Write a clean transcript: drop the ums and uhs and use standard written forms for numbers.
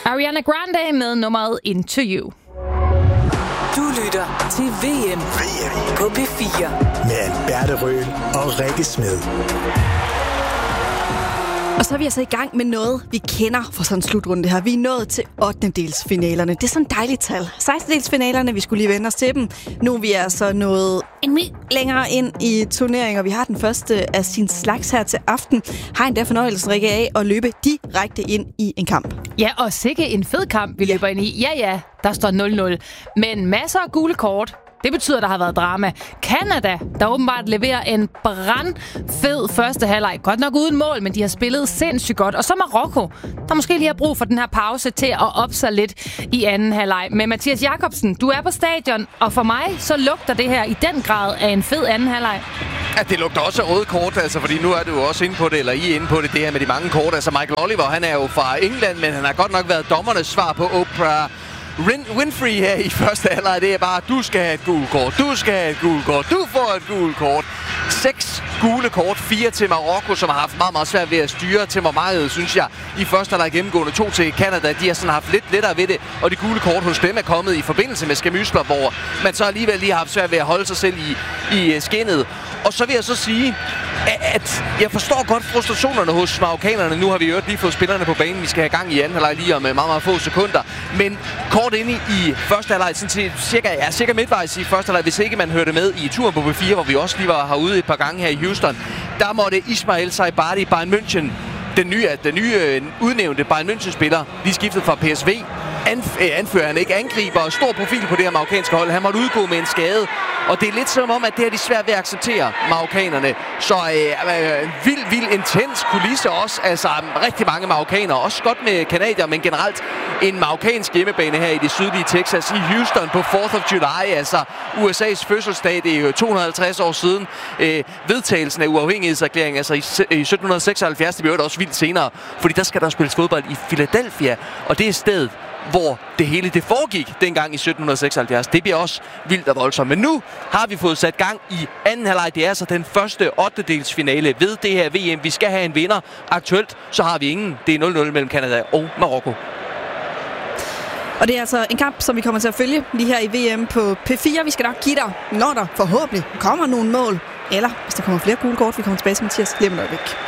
Ariana Grande med nummeret Into You. Du lytter til VM på P4 med Alberte Røhl og Rikke Smed. Og så er vi altså i gang med noget, vi kender fra sådan en slutrunde her. Vi er nået til 8-delsfinalerne. Det er sådan et dejligt tal. 16-delsfinalerne, vi skulle lige vende os til dem. Nu er vi altså nået en mil længere ind i turneringen, og vi har den første af sin slags her til aften. Har endda fornøjelsen, Rikke, af at løbe direkte ind i en kamp. Ja, og sikke en fed kamp, vi løber ind i. Ja, der står 0-0. Men masser af gule kort. Det betyder, at der har været drama. Canada, der åbenbart leverer en brandfed første halvleg. Godt nok uden mål, men de har spillet sindssygt godt. Og så Marokko, der måske lige har brug for den her pause til at op sig lidt i anden halvleg. Men Mathias Jakobsen, du er på stadion, og for mig så lugter det her i den grad af en fed anden halvleg. Ja, det lugter også af røde kort, altså, fordi nu er du jo også inde på det, eller I er inde på det, det her med de mange kort. Altså Michael Oliver, han er jo fra England, men han har godt nok været dommernes svar på Oprah Winfrey her i første halvleg. Det er bare, du skal have et gult kort, du skal have et gult kort, du får et gult kort. 6 gule kort, 4 til Marokko, som har haft meget, meget svært ved at styre temperamentet, synes jeg. I første halvleg gennemgående 2 til Canada. De har sådan haft lidt lettere ved det, og de gule kort hos dem er kommet i forbindelse med skærmydsler, hvor man så alligevel lige har haft svært ved at holde sig selv i skinnet. Og så vil jeg så sige, at jeg forstår godt frustrationerne hos marokkanerne. Nu har vi jo lige fået spillerne på banen. Vi skal have gang i anden halvleg lige om meget, meget få sekunder. Men kort inde i første halvleg, sådan cirka midtvejs i første halvleg, hvis ikke man hørte med i turen på B4, hvor vi også lige var herude et par gange her i Houston, der måtte Ismail Saibari, Bayern München, den nye udnævnte Bayern München-spiller, lige skiftet fra PSV, anfører han ikke angriber og stor profil på det her marokkanske hold. Han måtte udgå med en skade, og det er lidt som om, at det er de svært ved at acceptere, marokkanerne. Så vild intens kulisse også. Altså rigtig mange marokkanere, også godt med canadier, men generelt en marokkansk hjemmebane her i det sydlige Texas, i Houston på 4th of July, altså USA's fødselsdag. Det er jo 250 år siden vedtagelsen af uafhængighedserklæringen, altså i 1776. Det bliver også vildt senere, fordi der skal der spilles fodbold i Philadelphia, og det er stedet, hvor det hele det foregik dengang i 1776. Det bliver også vildt og voldsomt. Men nu har vi fået sat gang i anden halvleg. Det er altså den første 8-delsfinale ved det her VM. Vi skal have en vinder. Aktuelt så har vi ingen. Det er 0-0 mellem Canada og Marokko. Og det er altså en kamp, som vi kommer til at følge lige her i VM på P4. Vi skal nok give dig, når der forhåbentlig kommer nogle mål. Eller hvis der kommer flere gule kort, vi kommer tilbage til Mathias lige om et øjeblik.